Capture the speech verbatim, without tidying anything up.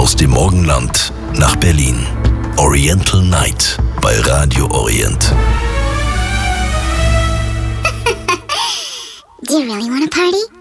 Aus dem Morgenland nach Berlin. Oriental Night bei Radio Orient. Do you really want to party?